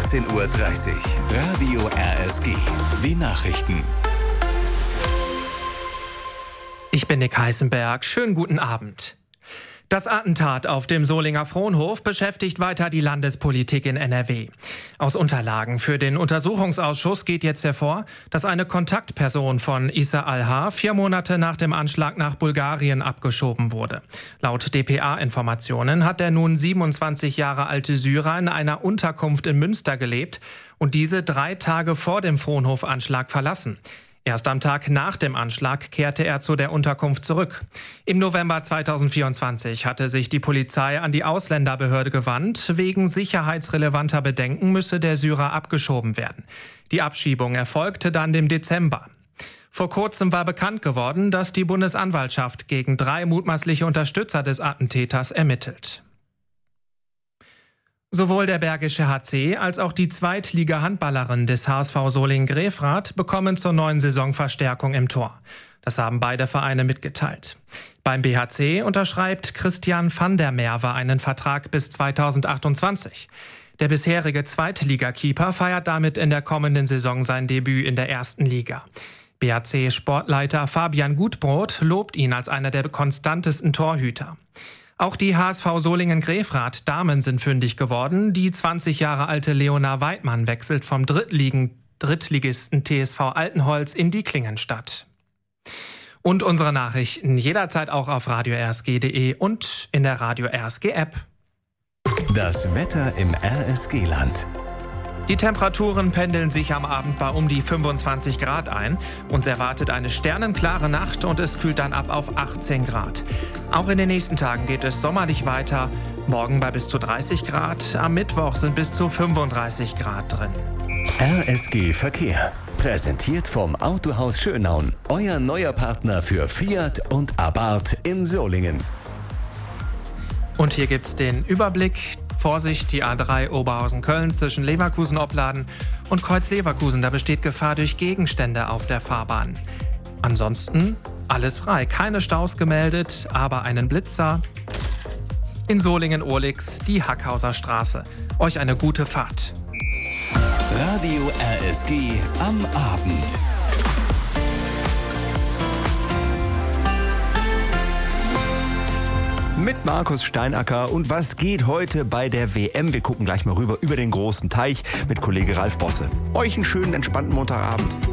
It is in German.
16:30 Uhr. Radio RSG. Die Nachrichten. Ich bin Nick Heißenberg. Schönen guten Abend. Das Attentat auf dem Solinger Fronhof beschäftigt weiter die Landespolitik in NRW. Aus Unterlagen für den Untersuchungsausschuss geht jetzt hervor, dass eine Kontaktperson von Issa Al-Har 4 Monate nach dem Anschlag nach Bulgarien abgeschoben wurde. Laut dpa-Informationen hat der nun 27 Jahre alte Syrer in einer Unterkunft in Münster gelebt und diese 3 Tage vor dem Fronhof-Anschlag verlassen. Erst am Tag nach dem Anschlag kehrte er zu der Unterkunft zurück. Im November 2024 hatte sich die Polizei an die Ausländerbehörde gewandt. Wegen sicherheitsrelevanter Bedenken müsse der Syrer abgeschoben werden. Die Abschiebung erfolgte dann im Dezember. Vor kurzem war bekannt geworden, dass die Bundesanwaltschaft gegen 3 mutmaßliche Unterstützer des Attentäters ermittelt. Sowohl der Bergische HC als auch die Zweitliga-Handballerin des HSV Solingen-Grefrath bekommen zur neuen Saison Verstärkung im Tor. Das haben beide Vereine mitgeteilt. Beim BHC unterschreibt Christian van der Merwe einen Vertrag bis 2028. Der bisherige Zweitligakeeper feiert damit in der kommenden Saison sein Debüt in der ersten Liga. BHC-Sportleiter Fabian Gutbrot lobt ihn als einer der konstantesten Torhüter. Auch die HSV Solingen-Grefrath Damen sind fündig geworden. Die 20 Jahre alte Leona Weidmann wechselt vom Drittligisten TSV Altenholz in die Klingenstadt. Und unsere Nachrichten jederzeit auch auf radio-rsg.de und in der Radio RSG App. Das Wetter im RSG-Land. Die Temperaturen pendeln sich am Abend bei um die 25 Grad ein. Uns erwartet eine sternenklare Nacht und es kühlt dann ab auf 18 Grad. Auch in den nächsten Tagen geht es sommerlich weiter. Morgen bei bis zu 30 Grad. Am Mittwoch sind bis zu 35 Grad drin. RSG Verkehr. Präsentiert vom Autohaus Schönaun. Euer neuer Partner für Fiat und Abarth in Solingen. Und hier gibt's den Überblick. Vorsicht, die A3 Oberhausen-Köln zwischen Leverkusen-Opladen und Kreuz-Leverkusen. Da besteht Gefahr durch Gegenstände auf der Fahrbahn. Ansonsten alles frei. Keine Staus gemeldet, aber einen Blitzer. In Solingen-Ohlix die Hackhauser Straße. Euch eine gute Fahrt. Radio RSG am Abend. Mit Markus Steinacker. Und was geht heute bei der WM? Wir gucken gleich mal rüber über den großen Teich mit Kollege Ralf Bosse. Euch einen schönen, entspannten Montagabend.